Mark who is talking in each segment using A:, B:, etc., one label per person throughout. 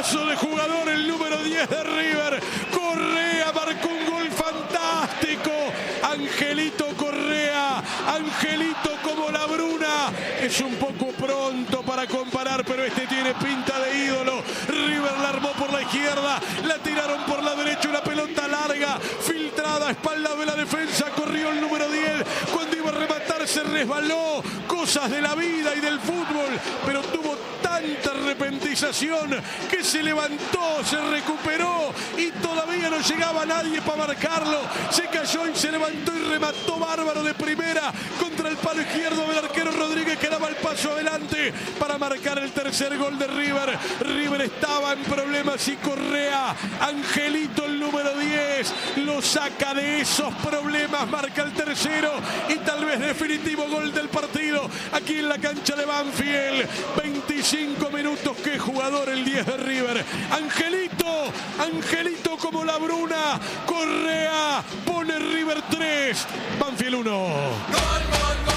A: Pedazo de jugador el número 10 de River. Correa marcó un gol fantástico. Angelito Correa, Angelito como la Bruna. Es un poco pronto para comparar, pero este tiene pinta de ídolo. River la armó por la izquierda, la tiraron por la derecha, una pelota larga, filtrada a espalda de la defensa. Corrió el número 10. Cuando iba a rematar se resbaló. Cosas de la vida y del fútbol, pero tuvo tanta repentización que se levantó, se recuperó y todavía no llegaba nadie para marcarlo. Se cayó y se levantó y remató bárbaro de primera contra el palo izquierdo del arquero Rodríguez, que daba el paso adelante para marcar el tercer gol de River. River estaba en problemas y Correa, Angelito el número 10, lo saca de esos problemas, marca el tercero y tal vez definitivo gol del partido aquí en la cancha de Banfield. 25 minutos, qué jugador el 10 de River. Angelito, Angelito como la Bruna. Correa pone River 3, Banfield 1.
B: ¡Gol, gol, gol!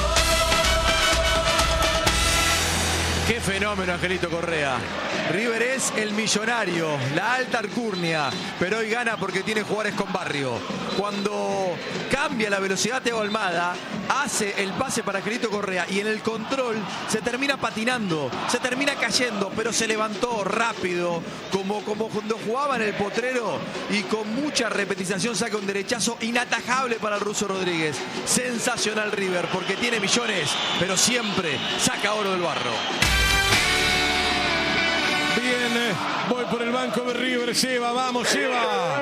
C: Qué fenómeno Angelito Correa. River es el millonario, la alta alcurnia, pero hoy gana porque tiene jugadores con barrio. Cuando cambia la velocidad Thiago Almada, hace el pase para Angelito Correa y en el control se termina patinando, se termina cayendo, pero se levantó rápido, como cuando jugaba en el Potrero, y con mucha repetición saca un derechazo inatajable para el ruso Rodríguez. Sensacional River, porque tiene millones, pero siempre saca oro del barro.
A: Bien, voy por el banco de River, Seba, vamos, Seba.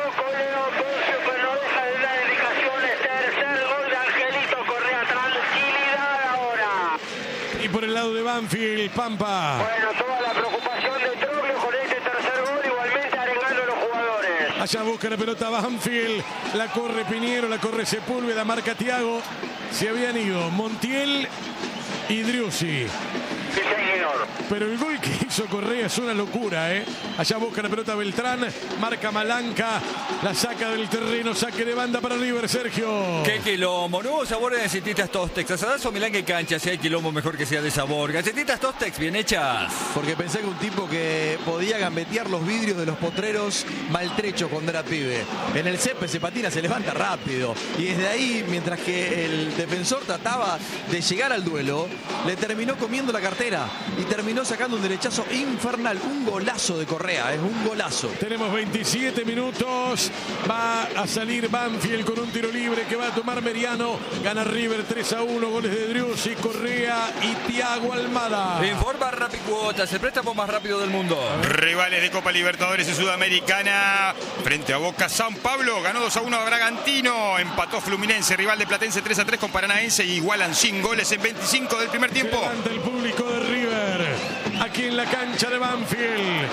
A: Y por el lado de Banfield, Pampa.
D: Bueno, toda la preocupación de Troglio con este tercer gol, igualmente arengando a los jugadores.
A: Allá busca la pelota Banfield, la corre Piñero, la corre Sepúlveda, marca Thiago. Se habían ido Montiel y Driussi.
D: Sí, señor.
A: Pero el gol que hizo Correa es una locura, ¿eh? Allá busca la pelota Beltrán, marca Malanca, la saca del terreno, saque de banda para River, Sergio.
B: Qué quilombo, nuevo sabor de galletitas Tostex. Asadazo Milán que cancha, si hay quilombo mejor que sea de sabor. Galletitas Tostex, bien hechas.
C: Porque pensé que un tipo que podía gambetear los vidrios de los potreros maltrechos cuando era pibe. En el césped se patina, se levanta rápido. Y desde ahí, mientras que el defensor trataba de llegar al duelo, le terminó comiendo la cartera y terminó sacando un derechazo infernal. Un golazo de Correa, es un golazo.
A: Tenemos 27 minutos. Va a salir Banfield con un tiro libre que va a tomar Meriano. Gana River 3-1. Goles de Driussi, Correa y Thiago Almada.
B: Informa Rapicuotas, el préstamo más rápido del mundo.
E: Rivales de Copa Libertadores y Sudamericana. Frente a Boca, San Pablo ganó 2-1 a Bragantino. Empató Fluminense, rival de Platense 3-3 con Paranaense. Y igualan sin goles en 25 del primer tiempo.
A: Levanta el público de River. Aquí en la cancha de Banfield.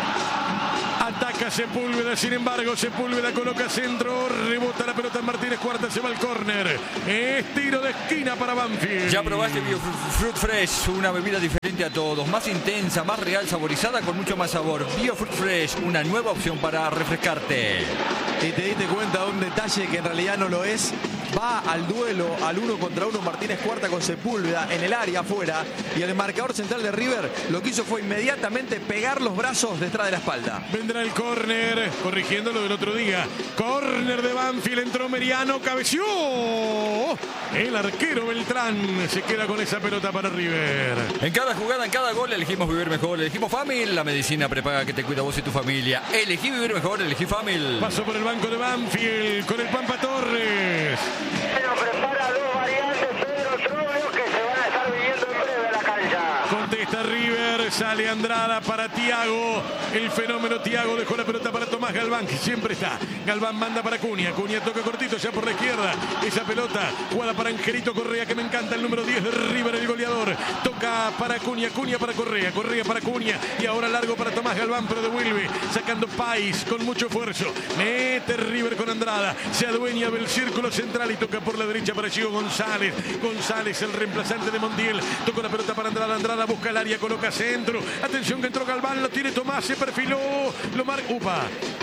A: Ataca Sepúlveda, sin embargo, Sepúlveda coloca centro, rebota la pelota en Martínez Cuarta, se va al córner. Es tiro de esquina para Banfield.
B: Ya probaste Biofruit Fresh, una bebida diferente a todos, más intensa, más real, saborizada con mucho más sabor. Biofruit Fresh, una nueva opción para refrescarte.
C: Y te diste cuenta de un detalle que en realidad no lo es. Va al duelo, al 1 contra 1 Martínez Cuarta con Sepúlveda en el área afuera. Y el marcador central de River lo que hizo fue inmediatamente pegar los brazos detrás de la espalda.
A: Vendrá el córner, corrigiendo lo del otro día. Córner de Banfield, entró Meriano, cabeció. El arquero Beltrán se queda con esa pelota para River.
B: En cada jugada, en cada gol, elegimos vivir mejor. Elegimos Famil, la medicina prepaga que te cuida vos y tu familia. Elegí vivir mejor, elegí Famil.
A: Pasó por el banco de Banfield con el Pampa Torres.
D: Pero prepara dos variantes, Pedro Troglio, que se van a estar viviendo en breve a la cancha.
A: Contesta River, sale Andrada para Thiago. El fenómeno Thiago dejó la pelota para Tomás Galván, que siempre está. Galván manda para Cunha. Cunha toca cortito ya por la izquierda. Esa pelota jugada para Angelito Correa, que me encanta, el número 10 de River, el goleador. Toca para Cunha, Cunha para Correa, Correa para Cunha. Y ahora largo para Tomás Galván, pero devuelve, sacando Pais con mucho esfuerzo. Mete River con Andrada. Se adueña del círculo central y toca por la derecha para Gio González. González, el reemplazante de Montiel. Tocó la pelota para Andrada. Andrada busca el área, coloca centro. Atención que entró Galván, lo tiene Tomás, se perfiló. Lo marca. Upa.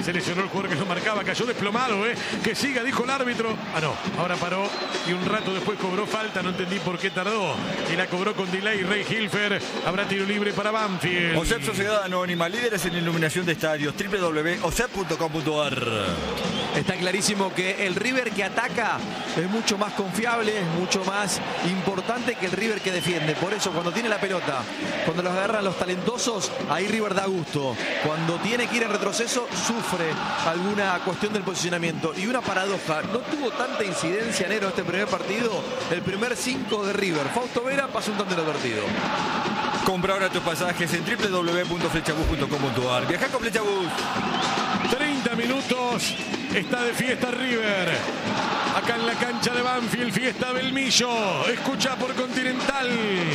A: Se lesionó el jugador que lo marcaba, cayó desplomado, que siga, dijo el árbitro. Ah, no, ahora paró y un rato después cobró falta, no entendí por qué tardó. Y la cobró con delay Ray Hilfer. Habrá tiro libre para Banfield.
B: OSEP Sociedad Anónima, líderes en iluminación de estadios, www.osep.com.ar.
C: Está clarísimo que el River que ataca es mucho más confiable, es mucho más importante que el River que defiende. Por eso cuando tiene la pelota, cuando los agarran los talentosos, ahí River da gusto. Cuando tiene que ir en retroceso, sufre alguna cuestión del posicionamiento. Y una paradoja, no tuvo tanta incidencia enero este primer partido, el primer 5 de River. Fausto Vera pasó un tanto inadvertido.
B: Compra ahora tus pasajes en www.flechabus.com.ar. Viaja con Flechabus.
A: 30 minutos, está de fiesta River. Acá en la cancha de Banfield, fiesta del Millo. Escucha por Continental.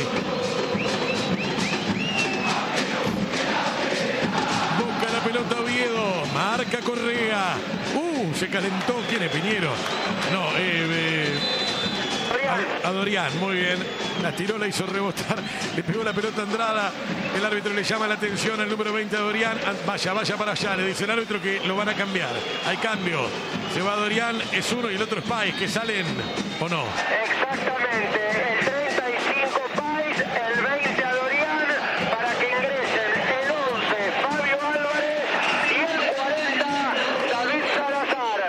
A: Busca la pelota Oviedo. Marca Correa. Se calentó. ¿Quién es, Piñero? No, a Dorian, muy bien. La tiró, la hizo rebotar. Le pegó la pelota a Andrada. El árbitro le llama la atención al número 20 a Dorian. Vaya para allá. Le dice el árbitro que lo van a cambiar. Hay cambio. Se va Dorian, es uno y el otro es Páez. ¿Que salen o no?
D: Exactamente. El 35 Páez, el 20 a Dorian, para que ingresen el 11 Fabio Álvarez y el 40 David Salazar.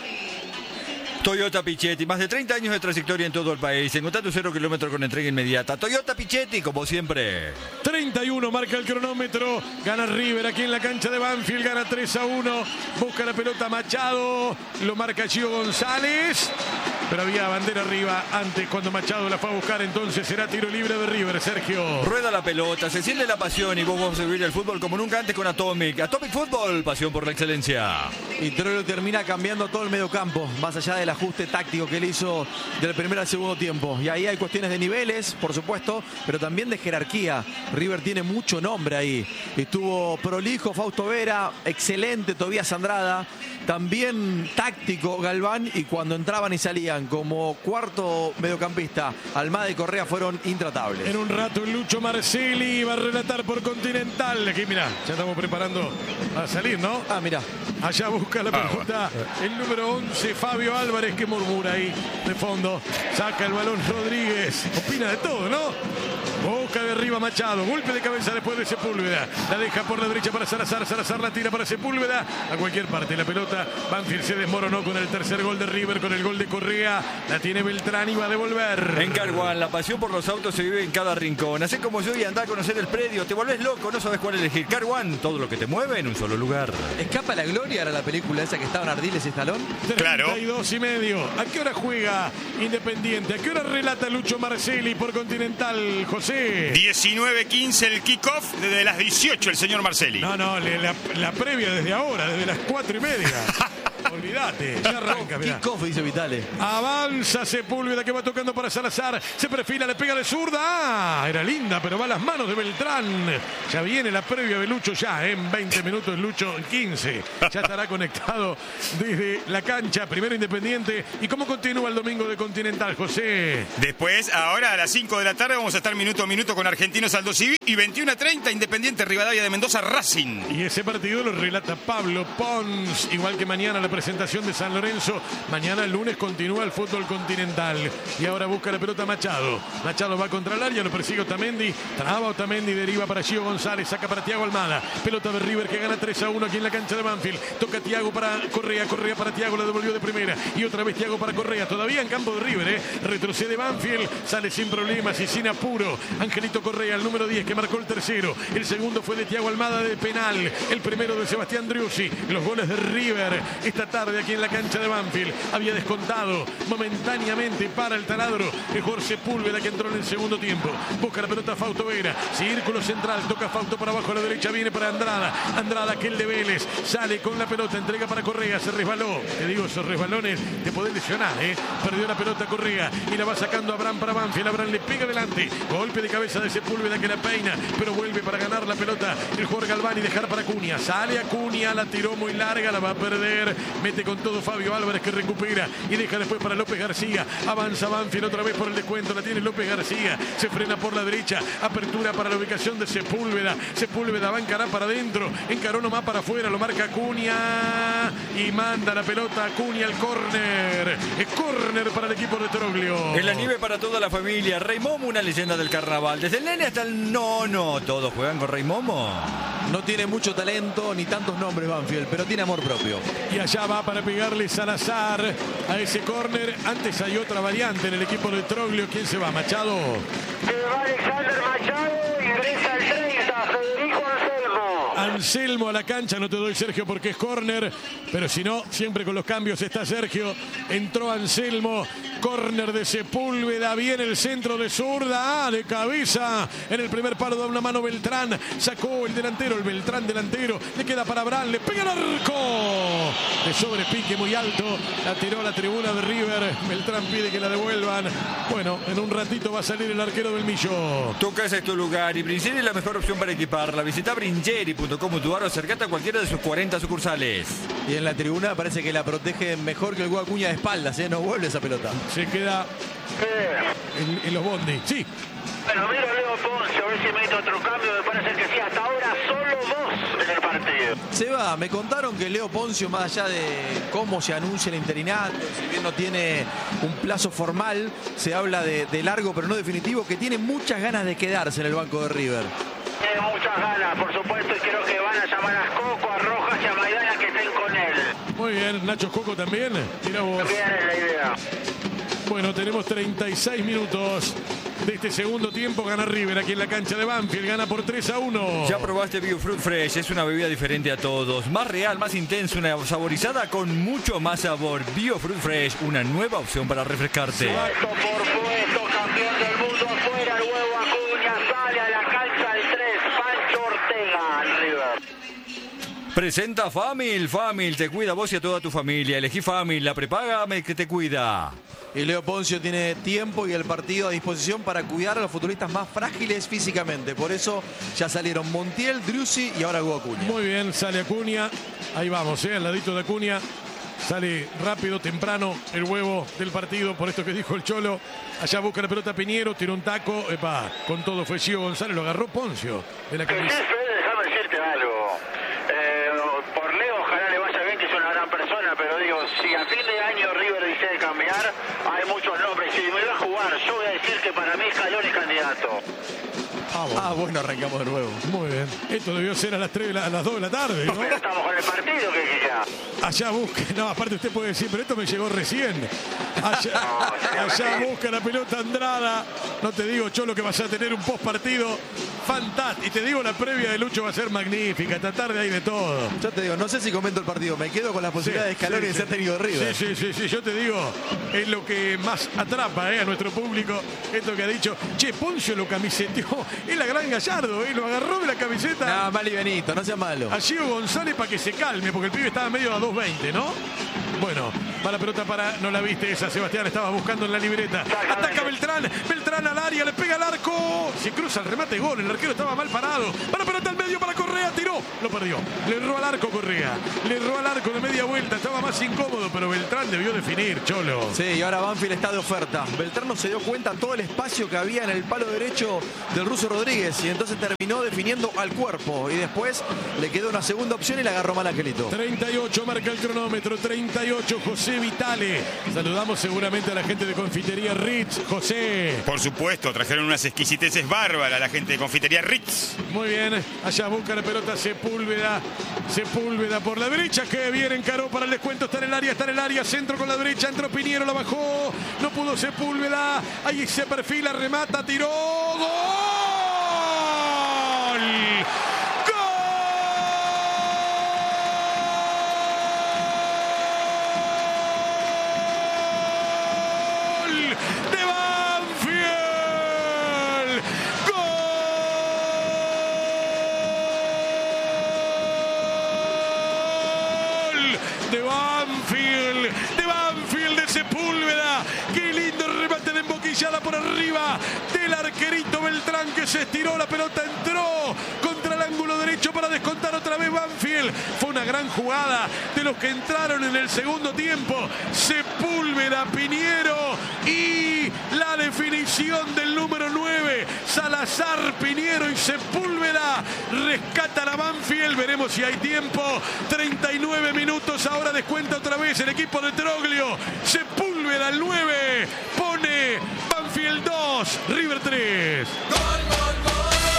B: Toyota Pichetti, más de 30 años de trayectoria en todo el país. Encontrá tu 0 kilómetro con entrega inmediata. Toyota Pichetti, como siempre.
A: 31 marca el cronómetro. Gana River aquí en la cancha de Banfield. Gana 3-1. Busca la pelota Machado. Lo marca Gio González. Pero había bandera arriba antes cuando Machado la fue a buscar. Entonces será tiro libre de River, Sergio.
B: Rueda la pelota, se siente la pasión y vos vas a vivir el fútbol como nunca antes con Atomic. Atomic Fútbol, pasión por la excelencia.
C: Y Troilo termina cambiando todo el mediocampo, más allá del ajuste táctico que él hizo del primer al segundo tiempo. Y ahí hay cuestiones de niveles, por supuesto, pero también de jerarquía. River tiene mucho nombre ahí. Estuvo prolijo Fausto Vera, excelente Tobías Andrada, también táctico Galván, y cuando entraban y salían como cuarto mediocampista, Almada y Correa fueron intratables.
A: En un rato Lucho Marcelli va a relatar por Continental. Aquí, mirá, ya estamos preparando a salir, ¿no?
C: Ah, mirá.
A: Allá busca la pelota el número 11, Fabio Álvarez, que murmura ahí de fondo. Saca el balón Rodríguez. Opina de todo, ¿no? Busca de arriba Machado. Golpe de cabeza después de Sepúlveda. La deja por la derecha para Salazar. Salazar la tira para Sepúlveda. A cualquier parte la pelota. Banfield se desmoronó con el tercer gol de River, con el gol de Correa. La tiene Beltrán y va a devolver.
B: En Carguán, la pasión por los autos se vive en cada rincón. Hacé como yo y andá a conocer el predio. Te volvés loco, no sabes cuál elegir. Carguán, todo lo que te mueve en un solo lugar.
C: ¿Escapa la gloria? Era la película esa que estaban Ardiles y Estalón.
E: Claro.
A: 32:30. ¿A qué hora juega Independiente? ¿A qué hora relata Lucho Marcelli por Continental, José?
E: 19:15 el kickoff, desde las 18 el señor Marcelli.
A: No, la previa desde ahora, desde las 4:30. Olvídate, ya arranca, mirá.
C: Kickoff, dice Vitale.
A: Avanza Sepúlveda, que va tocando para Salazar. Se perfila, le pega de zurda. Era linda, pero va a las manos de Beltrán. Ya viene la previa de Lucho ya, en 20 minutos Lucho, 15. Ya estará conectado desde la cancha. Primero Independiente. ¿Y cómo continúa el domingo de Continental, José?
E: Después, ahora a las 5 de la tarde, vamos a estar minuto a minuto con Argentinos Aldo Civi. Y 21:30 Independiente Rivadavia de Mendoza Racing.
A: Y ese partido lo relata Pablo Pons. Igual que mañana la presentación de San Lorenzo. Mañana, el lunes, continúa el fútbol continental. Y ahora busca la pelota Machado. Machado va contra el área, lo persigue Otamendi. Traba Otamendi, deriva para Gio González. Saca para Thiago Almada. Pelota de River que gana 3-1 aquí en la cancha de Banfield. Toca Thiago para Correa. Correa para Thiago, la devolvió de primera. Y otra vez Thiago para Correa. Todavía en campo de River, retrocede Banfield. Sale sin problemas y sin apuro. Angelito Correa, el número 10, que marcó el tercero. El segundo fue de Thiago Almada de penal. El primero de Sebastián Driussi. Los goles de River esta tarde aquí en la cancha de Banfield. Había descontado momentáneamente para el taladro el jugador Sepúlveda, que entró en el segundo tiempo. Busca la pelota Fausto Vera. Círculo central. Toca Fausto para abajo a la derecha. Viene para Andrada. Andrada, que el de Vélez. Sale con la pelota. Entrega para Correa. Se resbaló. Te digo, esos resbalones te podés lesionar, Perdió la pelota Correa y la va sacando Abraham para Banfield. Abraham le pega adelante. Golpe de cabeza de Sepúlveda, que la peina, pero vuelve para ganar la pelota el jugador Galván y dejar para Acuña. Sale Acuña. La tiró muy larga. La va a perder Mete con todo Fabio Álvarez, que recupera y deja después para López García. Avanza Banfield otra vez por el descuento. La tiene López García. Se frena por la derecha. Apertura para la ubicación de Sepúlveda. Sepúlveda va a encarar para adentro. Encaró nomás para afuera. Lo marca Acuña. Y manda la pelota Acuña al córner. Es córner para el equipo de Troglio.
B: En la nieve para toda la familia. Rey Momo, una leyenda del carnaval. Desde el nene hasta el nono. ¿Todos juegan con Rey Momo?
C: No tiene mucho talento ni tantos nombres Banfield, pero tiene amor propio.
A: Y allá va para pegarle Salazar a ese córner. Antes hay otra variante en el equipo de Troglio. ¿Quién se va? ¿Machado?
D: Se va Alexander Machado, ingresa el 30, Federico Anselmo.
A: Anselmo a la cancha, no te doy Sergio porque es córner, pero si no, siempre con los cambios está Sergio. Entró Anselmo, córner de Sepúlveda, viene el centro de zurda, de cabeza. En el primer paro da una mano Beltrán, sacó el delantero, el Beltrán delantero, le queda para Abraham, le pega el arco. De sobrepique muy alto, la tiró a la tribuna de River. Beltrán pide que la devuelvan. Bueno, en un ratito va a salir el arquero del Millo.
B: Tu casa es tu lugar y Bringeri es la mejor opción para equiparla. Visita bringeri.com.ar o acercate a cualquiera de sus 40 sucursales.
C: Y en la tribuna parece que la protege mejor que el Hugo Acuña de espaldas, ¿eh? No vuelve esa pelota.
A: Se queda en los bondi. Sí.
D: Bueno, miro a Leo Poncio, a ver si mete otro cambio. Me parece que sí, hasta ahora solo 2 en el partido.
C: Seba, me contaron que Leo Poncio, más allá de cómo se anuncia el interinato, si bien no tiene un plazo formal, se habla de largo pero no definitivo, que tiene muchas ganas de quedarse en el banco de River.
D: Tiene muchas ganas, por supuesto, y creo que van a llamar a Coco, a Rojas y a Maidana que estén con él.
A: Muy bien, Nacho Coco también. Mira vos.
D: Bien es la idea.
A: Bueno, tenemos 36 minutos de este segundo tiempo. Gana River aquí en la cancha de Banfield. Gana por 3-1.
B: Ya probaste BioFruit Fresh. Es una bebida diferente a todos. Más real, más intensa, una saborizada con mucho más sabor. BioFruit Fresh, una nueva opción para refrescarte.
D: Puesto por puesto, campeón del mundo afuera, el huevo Acuña sale a la cancha el 3, Pancho Ortega, en River.
B: Presenta Famil. Famil te cuida a vos y a toda tu familia. Elegí Famil, la prepaga que te cuida.
C: Y Leo Poncio tiene tiempo y el partido a disposición para cuidar a los futbolistas más frágiles físicamente. Por eso ya salieron Montiel, Driussi y ahora Hugo Acuña.
A: Muy bien, sale Acuña. Ahí vamos, al ladito de Acuña. Sale rápido, temprano el huevo del partido, por esto que dijo el Cholo. Allá busca la pelota Piñero, tiró un taco. Con todo fue Gio González, lo agarró Poncio de la
D: Que sí,
A: camisa.
D: Fede, déjame decirte algo. Por Leo, ojalá le vaya bien, que es una gran persona, pero digo, si a fin de año River decide cambiar, hay muchos nombres. Si me va a jugar, yo voy a decir que para mí Scaloni es candidato.
C: Bueno, arrancamos de nuevo.
A: Muy bien. Esto debió ser a las 2 de la tarde, ¿no?
D: Pero estamos con el partido, que ya.
A: Allá busca, no, aparte usted puede decir, pero esto me llegó recién. Allá busca la pelota Andrada. No te digo, Cholo, que vas a tener un post partido fantástico. Y te digo, la previa de Lucho va a ser magnífica. Esta tarde hay de todo.
C: Ya te digo, no sé si comento el partido, me quedo con la posibilidad de Scaloni de ser técnico de River.
A: Sí, yo te digo, es lo que más atrapa a nuestro público. Esto que ha dicho, che, Poncio lo camiseteó. Es la gran Gallardo, lo agarró de la camiseta.
C: No, mal y Benito, no sea malo.
A: A Gio González para que se calme, porque el pibe estaba medio a 2.20, ¿no? Bueno, va la pelota para... No la viste esa, Sebastián, estaba buscando en la libreta. Ataca Beltrán, Beltrán al área, le pega al arco. Se cruza el remate, gol, el arquero estaba mal parado. Va la pelota al medio para Correa, tiró, lo perdió. Le erró al arco Correa, le erró al arco de media vuelta, estaba más incómodo, pero Beltrán debió definir, Cholo.
C: Sí, y ahora Banfield está de oferta. Beltrán no se dio cuenta todo el espacio que había en el palo derecho del ruso Rodríguez y entonces terminó definiendo al cuerpo y después le quedó una segunda opción y la agarró mal Angelito.
A: 38 marca el cronómetro, 38 José Vitale. Saludamos seguramente a la gente de Confitería Ritz. José.
E: Por supuesto, trajeron unas exquisiteces bárbaras la gente de Confitería Ritz.
A: Muy bien, allá busca la pelota Sepúlveda. Sepúlveda por la derecha, que bien encaró para el descuento, está en el área, centro con la derecha, entró Piñero, la bajó, no pudo Sepúlveda, ahí se perfila, remata, tiró, ¡gol! De Banfield, de Sepúlveda. Qué lindo remate de emboquillada por arriba del arquerito Beltrán, que se estiró, la pelota entró contra el ángulo derecho gancho para descontar otra vez Banfield. Fue una gran jugada de los que entraron en el segundo tiempo. Sepúlveda, Piñero y la definición del número 9. Salazar, Piñero y Sepúlveda rescatan a Banfield. Veremos si hay tiempo. 39 minutos. Ahora descuenta otra vez el equipo de Troglio. Sepúlveda el 9. Pone Banfield 2, River 3.
C: ¡Gol, gol, gol!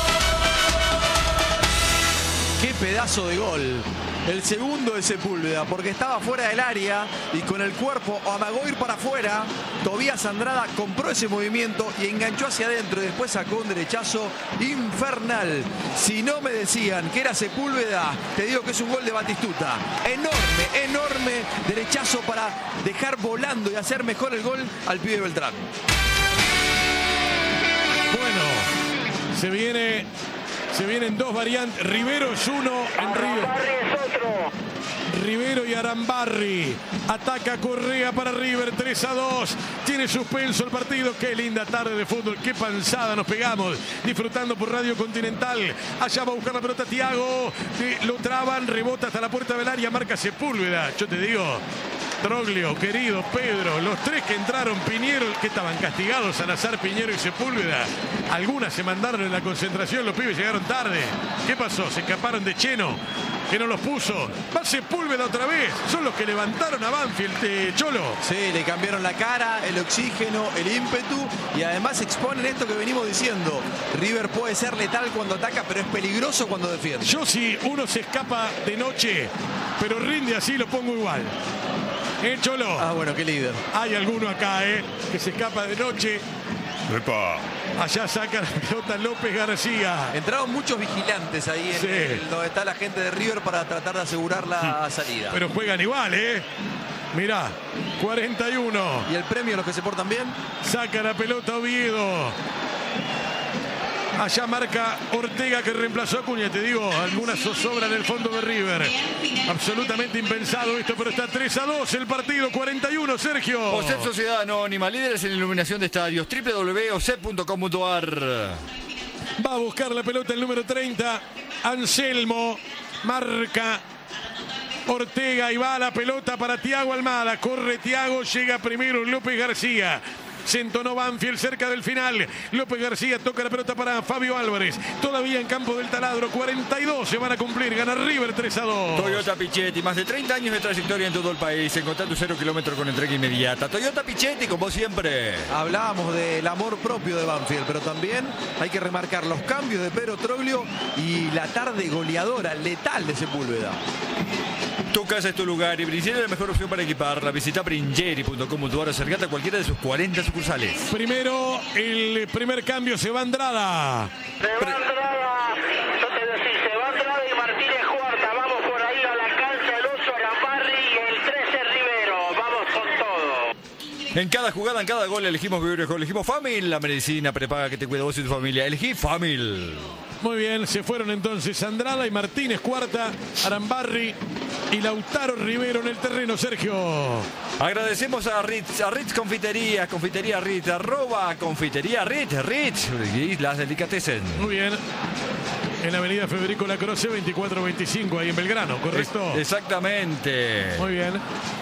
C: ¡Qué pedazo de gol! El segundo de Sepúlveda, porque estaba fuera del área y con el cuerpo amagó ir para afuera. Tobías Andrada compró ese movimiento y enganchó hacia adentro y después sacó un derechazo infernal. Si no me decían que era Sepúlveda, te digo que es un gol de Batistuta. Enorme, enorme derechazo para dejar volando y hacer mejor el gol al pibe Beltrán.
A: Bueno, se vienen dos variantes. Rivero es uno en River.
D: Es otro.
A: Rivero y Arambarri. Ataca Correa para River, 3-2. Tiene suspenso el partido. Qué linda tarde de fútbol. Qué panzada nos pegamos. Disfrutando por Radio Continental. Allá va a buscar la pelota Thiago. Lo traban, rebota hasta la puerta del área. Marca Sepúlveda. Yo te digo, Troglio, querido Pedro, los tres que entraron, Piñero, que estaban castigados, Salazar, Piñero y Sepúlveda. Algunas se mandaron en la concentración, los pibes llegaron tarde. ¿Qué pasó? Se escaparon de Cheno, que no los puso. Va Sepúlveda otra vez. Son los que levantaron a Banfield, Cholo.
C: Sí, le cambiaron la cara, el oxígeno, el ímpetu y además exponen esto que venimos diciendo. River puede ser letal cuando ataca, pero es peligroso cuando defiende.
A: Yo si uno se escapa de noche, pero rinde así, lo pongo igual. Cholo.
C: Ah, bueno, qué líder.
A: Hay alguno acá, que se escapa de noche.
E: ¡Epa!
A: Allá saca la pelota López García.
C: Entraron muchos vigilantes ahí en donde está la gente de River para tratar de asegurar la salida.
A: Pero juegan igual, Mirá, 41.
C: ¿Y el premio a los que se portan bien?
A: Saca la pelota Oviedo. Allá marca Ortega, que reemplazó a Acuña. Te digo, alguna zozobra en el fondo de River. Absolutamente impensado esto, pero está 3-2 el partido. 41, Sergio.
B: OSEP Sociedad Anónima, líderes en iluminación de estadios. www.osep.com.ar.
A: Va a buscar la pelota el número 30. Anselmo marca Ortega y va a la pelota para Thiago Almada. Corre Thiago, llega primero López García. Se entonó Banfield cerca del final. López García toca la pelota para Fabio Álvarez. Todavía en campo del Taladro. 42 se van a cumplir. Gana River 3-2.
B: Toyota Pichetti, más de 30 años de trayectoria en todo el país. Encontrá tu 0 kilómetro con entrega inmediata. Toyota Pichetti, como siempre.
C: Hablábamos del amor propio de Banfield, pero también hay que remarcar los cambios de Pedro Troglio y la tarde goleadora, letal de Sepúlveda.
B: Tu casa es tu lugar y Bringeri es la mejor opción para equiparla. Visita bringeri.com.ar, acercate a cualquiera de sus 40 sucursales.
A: Primero, el primer cambio, se va Andrada.
D: Se va Andrada, yo te decía, se va Andrada y Martínez Cuarta. Vamos por ahí a la cancha, el oso Arambarri y el 13 Rivero. Vamos con todo.
B: En cada jugada, en cada gol, elegimos Vivir, elegimos Famil, la medicina prepaga que te cuida vos y tu familia. Elegí Famil.
A: Muy bien, se fueron entonces Andrada y Martínez Cuarta, Arambarri y Lautaro Rivero en el terreno, Sergio.
B: Agradecemos a Ritz Confitería, Confitería Ritz, @ Confitería Ritz y las delicatessen.
A: Muy bien. En la avenida Federico Lacroce, 2425, ahí en Belgrano, ¿correcto?
B: Exactamente.
A: Muy bien.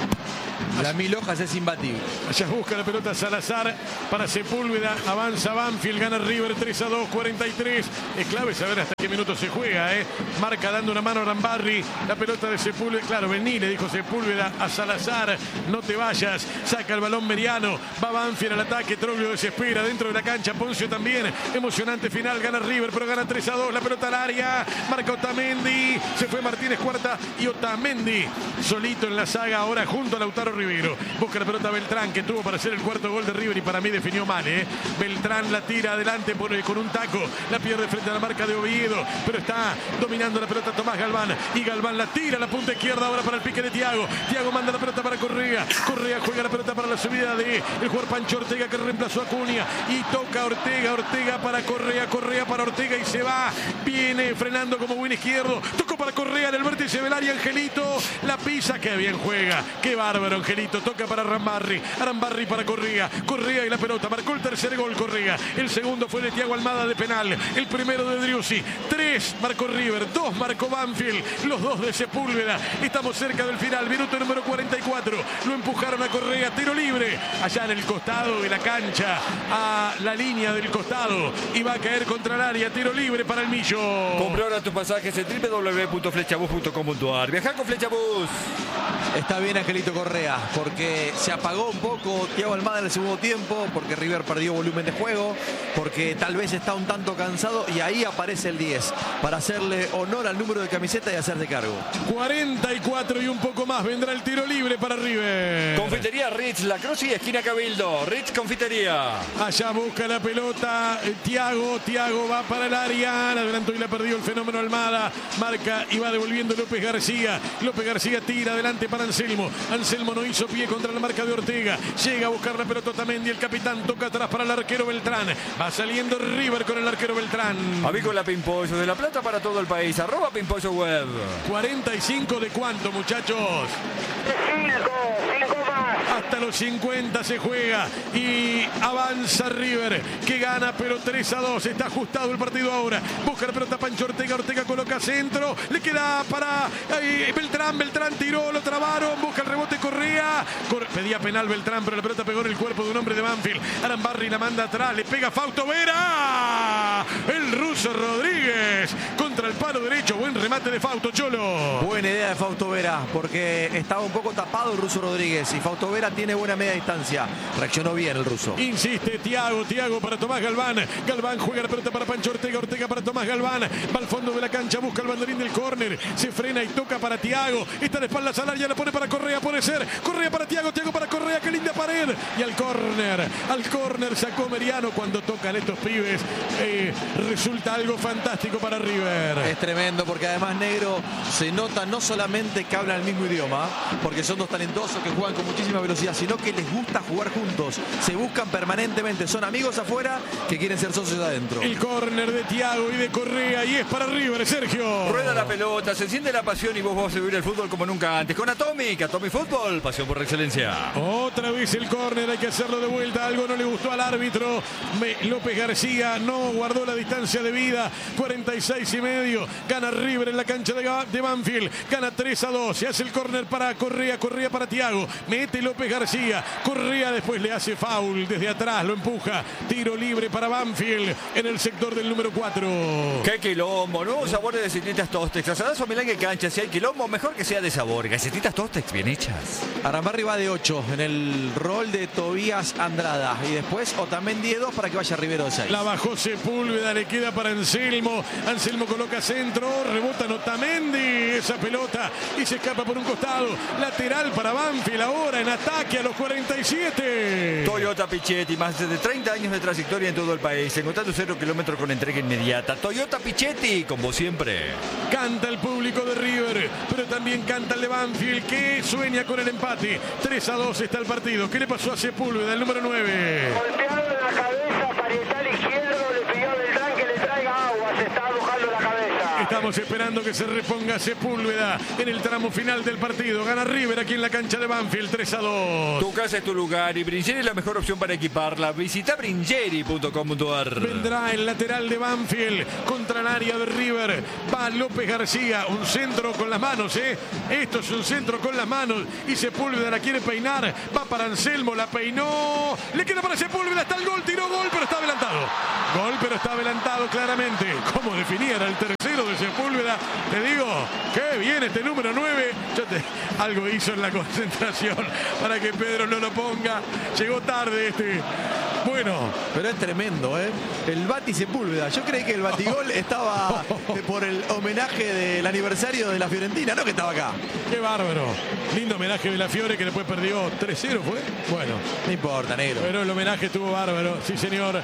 C: La Mil Hojas es imbatible.
A: Allá busca la pelota Salazar para Sepúlveda. Avanza Banfield, gana River 3-2, 43. Es clave saber hasta qué minuto se juega, Marca dando una mano a Arambarri. La pelota de Sepúlveda. Claro, vení, le dijo Sepúlveda a Salazar. No te vayas. Saca el balón Meriano. Va Banfield al ataque. Troglio desespera dentro de la cancha. Poncio también. Emocionante final. Gana River, pero gana 3-2. La pelota al área. Marca Otamendi. Se fue Martínez Cuarta y Otamendi solito en la saga ahora junto a Lautaro Rivero. Busca la pelota Beltrán, que tuvo para hacer el cuarto gol de River y para mí definió mal, Beltrán la tira adelante con un taco, la pierde frente a la marca de Oviedo, pero está dominando la pelota Tomás Galván y Galván la tira a la punta izquierda ahora para el pique de Thiago. Thiago manda la pelota para Correa. Correa juega la pelota para la subida de el jugador Pancho Ortega, que reemplazó a Acuña, y toca Ortega. Ortega para Correa. Correa para Ortega y se va. Viene frenando como buen izquierdo. Tocó para Correa en el vértice aparece Velari, Angelito, la pisa, qué bien juega, qué bárbaro Angelito, toca para Arambarri para Correa y la pelota, marcó el tercer gol Correa, el segundo fue de Thiago Almada de penal, el primero de Driussi, 3 marcó River, 2 marcó Banfield, los 2 de Sepúlveda. Estamos cerca del final, minuto número 44, lo empujaron a Correa, tiro libre, allá en el costado de la cancha, a la línea del costado, y va a caer contra el área, tiro libre para el Millo.
B: Compra ahora tus pasajes en www.flechabus.com.ar. Viaja con Flechabus.
C: Está bien Angelito Correa, porque se apagó un poco Thiago Almada en el segundo tiempo, porque River perdió volumen de juego, porque tal vez está un tanto cansado, y ahí aparece el 10 para hacerle honor al número de camiseta y hacerse cargo.
A: 44 y un poco más, vendrá el tiro libre para River.
B: Confitería Ritz, La Cruz y esquina Cabildo. Ritz Confitería.
A: Allá busca la pelota Thiago va para el área, adelantó y la perdió el fenómeno Almada, marca y va devolviendo López García tira adelante para Anselmo no hizo pie contra la marca de Ortega, llega a buscar la pelota Otamendi, el capitán toca atrás para el arquero Beltrán, va saliendo River con el arquero Beltrán.
B: Avícola Pimpollo de La Plata para todo el país, @Pimpollo Web.
A: 45 de cuánto, muchachos.
D: 5 más.
A: Hasta los 50 se juega y avanza River, que gana pero 3-2, está ajustado el partido ahora, busca la pelota Pancho Ortega coloca centro, le queda para Beltrán tiró, lo trabaron, busca el rebote Correa, pedía penal Beltrán, pero la pelota pegó en el cuerpo de un hombre de Banfield, Arambarri la manda atrás, le pega Fausto Vera, el ruso Rodríguez contra el palo derecho, buen remate de Fausto, Cholo.
C: Buena idea de Fausto Vera, porque estaba un poco tapado el ruso Rodríguez, y Fausto Vera tiene buena media distancia, reaccionó bien el ruso.
A: Insiste Thiago para Tomás Galván juega la pelota para Pancho Ortega para Tomás Galván, va al fondo de la cancha, busca el banderín del córner, se frena y toca para Thiago, está de espaldas al área, la pone para Correa, puede ser, Correa para Thiago para Correa, qué linda pared, y al córner sacó Meriano. Cuando tocan estos pibes resulta algo fantástico para River.
C: Es tremendo, porque además, negro, se nota no solamente que hablan el mismo idioma, porque son dos talentosos que juegan con muchísima velocidad, sino que les gusta jugar juntos, se buscan permanentemente, son amigos afuera que quieren ser socios adentro.
A: El córner de Thiago y de Correa, y es para River, Sergio.
B: Rueda la pelota, se enciende la pasión y vos vas a vivir el fútbol como nunca antes con Atomic Fútbol, pasión por excelencia.
A: Otra vez el córner, hay que hacerlo de vuelta, algo no le gustó al árbitro. López García no guardó la distancia de vida, 46,5, gana River en la cancha de Banfield, gana 3-2, se hace el córner para Correa para Thiago, mete López García, Correa después le hace foul desde atrás, lo empuja, tiro libre para Banfield en el sector del número 4.
B: ¡Qué quilombo! Nuevos sabores de galletitas Tostex, asadazo Milán cancha, si hay quilombo, mejor que sea de sabor, galletitas Tostex bien hechas.
C: Arambarri va de 8 en el rol de Tobías Andrada, y después Otamendi de 2 para que vaya Rivero de 6.
A: La bajó Sepúlveda, le queda para Anselmo coloca centro, rebota Otamendi esa pelota y se escapa por un costado, lateral para Banfield ahora en ataque a los 47.
B: Toyota Pichetti, más de 30 años de trayectoria en todo el país, encontrando 0 kilómetros con entrega inmediata. Toyota Pichetti, con vos siempre.
A: Canta el público de River, pero también canta el de Banfield, que sueña con el empate. 3-2 está el partido. ¿Qué le pasó a Sepúlveda, el número 9?
D: Golpeado en la cabeza, parietal izquierdo, le pidió a Beltrán que le traiga agua, se está mojando la cabeza.
A: Estamos esperando que se reponga Sepúlveda en el tramo final del partido. Gana River aquí en la cancha de Banfield, 3-2.
B: Tu casa es tu lugar y Bringeri es la mejor opción para equiparla. Visita bringeri.com.ar.
A: Vendrá el lateral de Banfield contra el área de River. Va López García, un centro con las manos, Esto es un centro con las manos y Sepúlveda la quiere peinar. Va para Anselmo, la peinó. Le queda para Sepúlveda, está el gol, tiró gol, pero está adelantado. Gol, pero está adelantado claramente. ¿Cómo definía? Era el tercero de Sepúlveda. Te digo, qué bien este número 9. Algo hizo en la concentración para que Pedro no lo ponga. Llegó tarde este. Bueno,
C: pero es tremendo, El Bati Sepúlveda. Yo creí que el Batigol estaba por el homenaje del aniversario de la Fiorentina, no que estaba acá.
A: Qué bárbaro. Lindo homenaje de la Fiore, que después perdió 3-0, ¿fue? Bueno.
C: No importa, negro.
A: Pero el homenaje estuvo bárbaro. Sí, señor.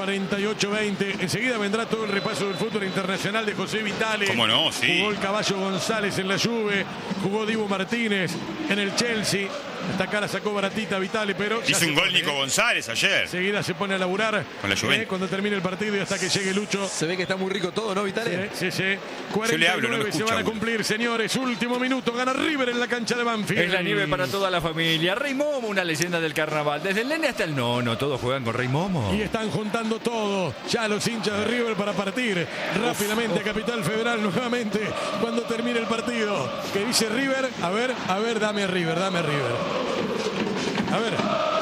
A: 48-20. Enseguida vendrá todo el repaso del fútbol internacional de José Vitale.
E: ¿Cómo no? Sí.
A: Jugó el Caballo González en la Juve. Jugó Dibu Martínez en el Chelsea. Esta cara sacó baratita Vitale, pero...
E: Hizo un gol Nico González ayer.
A: Enseguida se pone a laburar
E: con la Juventus.
A: Cuando termine el partido y hasta que llegue Lucho.
C: Se ve que está muy rico todo, ¿no, Vitale?
A: Sí.
E: Yo le hablo, no lo
A: 49 se
E: escucho,
A: van a cumplir, señores. Último minuto, gana River en la cancha de Banfield.
B: Es la nieve para toda la familia. Rey Momo, una leyenda del carnaval. Desde el nene hasta el nono, todos juegan con Rey Momo.
A: Y están juntando todo, ya los hinchas de River para partir rápidamente a Capital Federal nuevamente cuando termine el partido. ¿Qué dice River? A ver, dame River. A ver.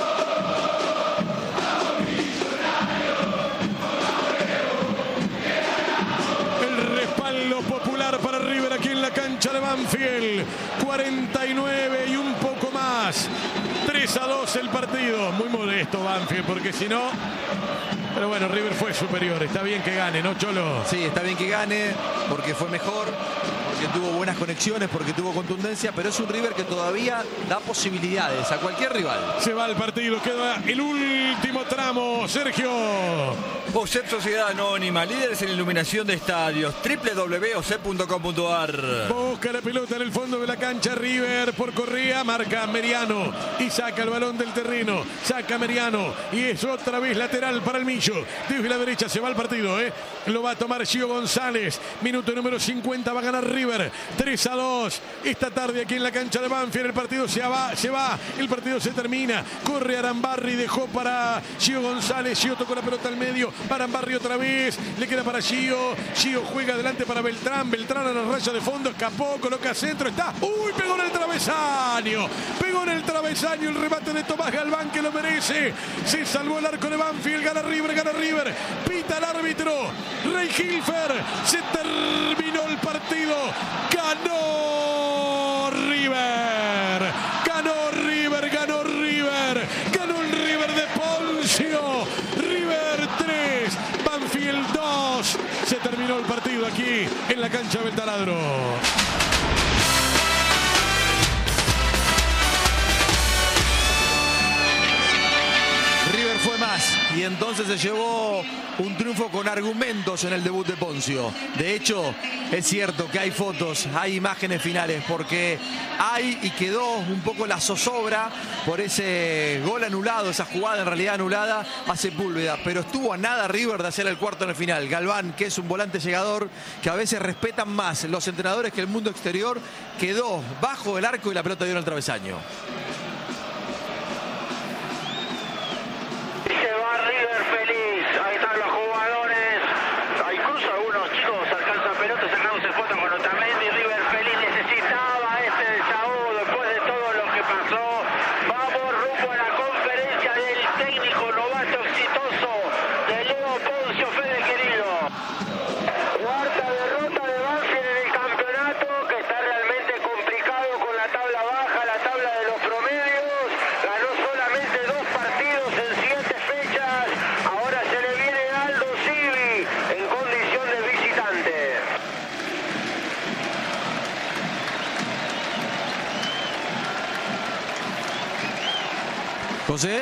A: El respaldo popular para River aquí en la cancha de Banfield. 49 y un poco más. 3-2 el partido. Muy modesto Banfield, porque si no... Pero bueno, River fue superior. Está bien que gane, ¿no, Cholo?
C: Sí, está bien que gane, porque fue mejor, porque tuvo buenas conexiones, porque tuvo contundencia, pero es un River que todavía da posibilidades a cualquier rival.
A: Se va el partido, queda el último tramo. Sergio.
B: OSEP Sociedad Anónima, líderes en iluminación de estadios. www.osep.com.ar.
A: Busca la pelota en el fondo de la cancha. River por Correa, marca Meriano y saca el balón del terreno. Saca Meriano y es otra vez lateral para el Millo. Desde la derecha se va el partido, Lo va a tomar Gio González. Minuto número 50, va a ganar River. 3-2. Esta tarde aquí en la cancha de Banfield. El partido se va. El partido se termina. Corre Arambarri, dejó para Gio González. Gio tocó la pelota al medio. Arambarri otra vez. Le queda para Gio. Gio juega adelante para Beltrán. Beltrán a la raya de fondo. Escapó, coloca centro. Está. ¡Uy! Pegó en el travesaño. El remate de Tomás Galván, que lo merece. Se salvó el arco de Banfield. Gana River. Pita el árbitro. Rey Hilfer. Se terminó el partido. Ganó River. Ganó el River de Poncio. River 3, Banfield 2. Se terminó el partido aquí en la cancha del Taladro.
C: River fue más y entonces se llevó un triunfo con argumentos en el debut de Poncio. De hecho, es cierto que hay fotos, hay imágenes finales, porque hay y quedó un poco la zozobra por ese gol anulado, esa jugada en realidad anulada a Sepúlveda, pero estuvo a nada River de hacer el cuarto en el final. Galván, que es un volante llegador, que a veces respetan más los entrenadores que el mundo exterior, quedó bajo el arco y la pelota dio en el travesaño. José.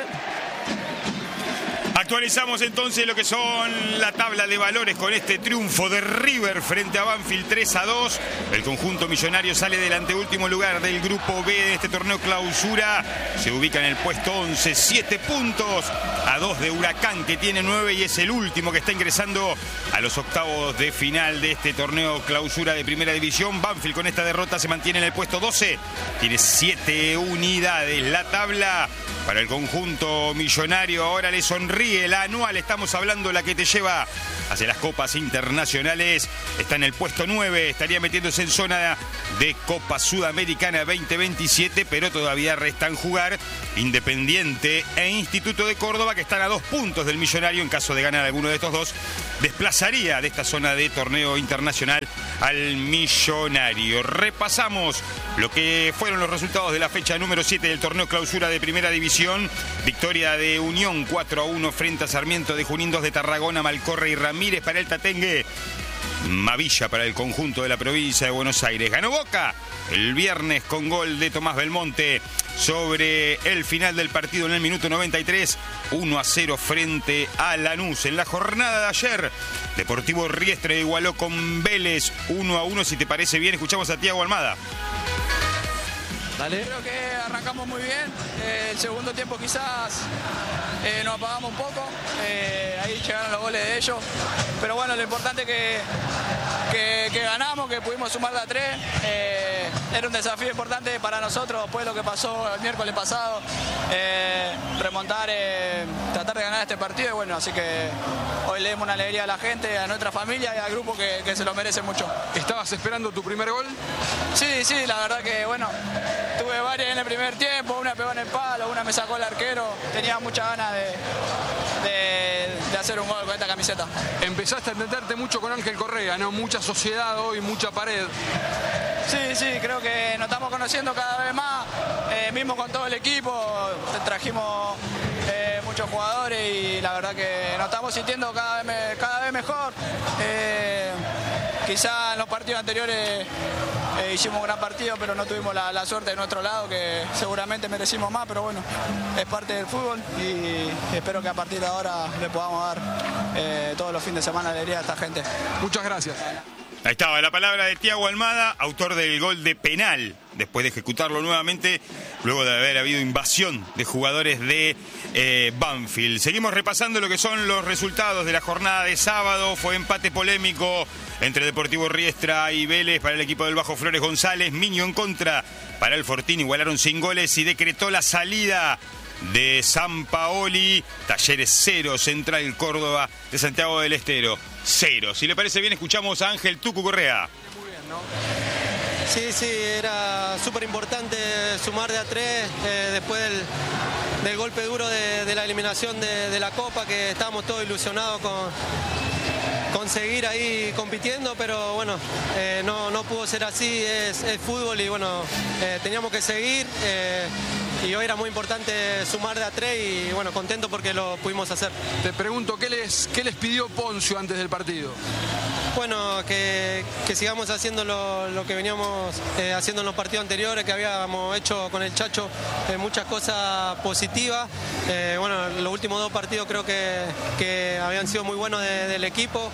E: Actualizamos entonces lo que son la tabla de valores con este triunfo de River frente a Banfield 3-2. El conjunto millonario sale del anteúltimo lugar del grupo B de este torneo clausura. Se ubica en el puesto 11, 7 puntos a 2 de Huracán, que tiene 9 y es el último que está ingresando a los octavos de final de este torneo clausura de primera división. Banfield con esta derrota se mantiene en el puesto 12, tiene 7 unidades. La tabla para el conjunto millonario ahora le sonríe. La anual, estamos hablando, la que te lleva hacia las copas internacionales, está en el puesto 9, estaría metiéndose en zona de Copa Sudamericana 2027, pero todavía restan jugar Independiente e Instituto de Córdoba, que están a 2 puntos del millonario. En caso de ganar alguno de estos dos, desplazaría de esta zona de torneo internacional al millonario. Repasamos lo que fueron los resultados de la fecha número 7 del torneo clausura de primera división. Victoria de Unión 4-1 frente a Sarmiento de Junín, 2 de Tarragona, Malcorra y Ramírez para el Tatengue. Mavilla para el conjunto de la provincia de Buenos Aires. Ganó Boca el viernes con gol de Tomás Belmonte sobre el final del partido en el minuto 93, 1-0 frente a Lanús. En la jornada de ayer, Deportivo Riestre igualó con Vélez 1-1. Si te parece bien, escuchamos a Tiago Almada.
C: Dale.
F: Creo que arrancamos muy bien. El segundo tiempo quizás nos apagamos un poco. Ahí llegaron los goles de ellos. Pero bueno, lo importante es que ganamos, que pudimos sumar de a 3. Era un desafío importante para nosotros después de lo que pasó el miércoles pasado. Remontar, tratar de ganar este partido. Y bueno, así que hoy le demos una alegría a la gente, a nuestra familia y al grupo que se lo merece mucho.
A: ¿Estabas esperando tu primer gol?
F: Sí, la verdad que bueno, tuve varias en el primer tiempo, una pegó en el palo, una me sacó el arquero, tenía muchas ganas de hacer un gol con esta camiseta.
A: Empezaste a entenderte mucho con Ángel Correa, ¿no? Mucha sociedad hoy, mucha pared.
F: Sí, creo que nos estamos conociendo cada vez más, mismo con todo el equipo, trajimos muchos jugadores y la verdad que nos estamos sintiendo cada vez mejor. Quizá en los partidos anteriores hicimos un gran partido, pero no tuvimos la suerte de nuestro lado, que seguramente merecimos más, pero bueno, es parte del fútbol y espero que a partir de ahora le podamos dar todos los fines de semana alegría a esta gente.
A: Muchas gracias.
E: Ahí estaba la palabra de Thiago Almada, autor del gol de penal, después de ejecutarlo nuevamente, luego de haber habido invasión de jugadores de Banfield. Seguimos repasando lo que son los resultados de la jornada de sábado. Fue empate polémico entre Deportivo Riestra y Vélez para el equipo del Bajo Flores González. Miño en contra para el Fortín, igualaron sin goles y decretó la salida de San Paoli. Talleres 0, Central Córdoba de Santiago del Estero 0. Si le parece bien, escuchamos a Ángel Tucu Correa.
G: Muy bien, ¿no? Sí, era súper importante sumar de a 3 después del golpe duro de la eliminación de la Copa, que estábamos todos ilusionados con seguir ahí compitiendo, pero bueno, no pudo ser así, es fútbol y bueno, teníamos que seguir. Y hoy era muy importante sumar de a 3 y bueno, contento porque lo pudimos hacer.
A: Te pregunto, ¿qué les pidió Poncio antes del partido?
G: Bueno, que sigamos haciendo lo que veníamos haciendo en los partidos anteriores, que habíamos hecho con el Chacho muchas cosas positivas. Bueno, los últimos 2 partidos creo que habían sido muy buenos del equipo.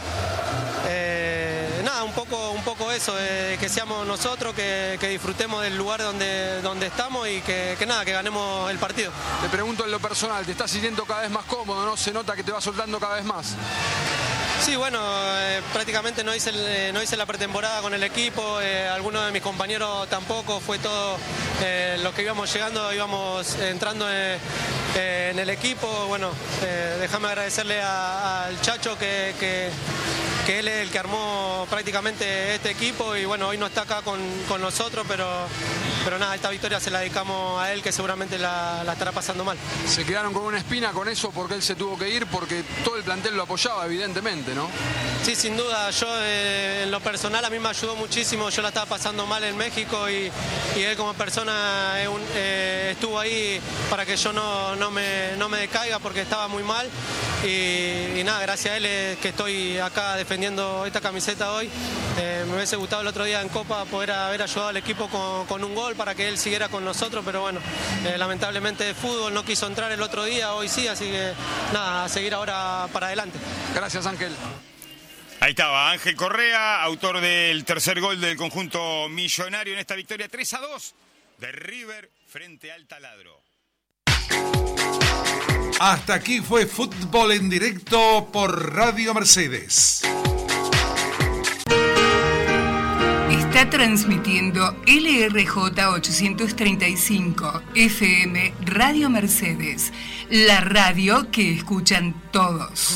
G: Nada, un poco eso, que seamos nosotros, que disfrutemos del lugar donde estamos y que ganemos el partido.
A: Te pregunto en lo personal, ¿te estás sintiendo cada vez más cómodo, no? ¿Se nota que te va soltando cada vez más?
G: Sí, bueno, prácticamente no hice la pretemporada con el equipo, algunos de mis compañeros tampoco, fue todo los que íbamos llegando, íbamos entrando en el equipo. Bueno, déjame agradecerle al Chacho que él es el que armó prácticamente este equipo y bueno, hoy no está acá con nosotros, pero nada, esta victoria se la dedicamos a él, que seguramente la estará pasando mal.
A: Se quedaron con una espina con eso porque él se tuvo que ir, porque todo el plantel lo apoyaba, evidentemente, ¿no?
G: Sí, sin duda, yo en lo personal a mí me ayudó muchísimo, yo la estaba pasando mal en México y él como persona estuvo ahí para que yo no me decaiga porque estaba muy mal y nada, gracias a él es que estoy acá defendiendo esta camiseta hoy. Me hubiese gustado el otro día en Copa poder haber ayudado al equipo con un gol para que él siguiera con nosotros, pero bueno, lamentablemente el fútbol no quiso entrar el otro día, hoy sí, así que nada, a seguir ahora para adelante.
A: Gracias, Ángel.
E: Ahí estaba Ángel Correa, autor del tercer gol del conjunto millonario en esta victoria 3-2 de River frente al Taladro.
H: Hasta aquí fue Fútbol en Directo por Radio Mercedes.
I: Está transmitiendo LRJ 835 FM Radio Mercedes, la radio que escuchan todos.